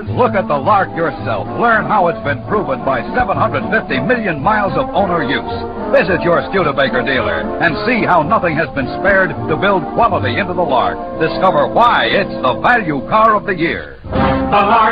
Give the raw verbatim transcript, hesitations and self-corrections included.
Look at the Lark yourself. Learn how it's been proven by seven hundred fifty million miles of owner use. Visit your Studebaker dealer and see how nothing has been spared to build quality into the Lark. Discover why it's the value car of the year. The Lark.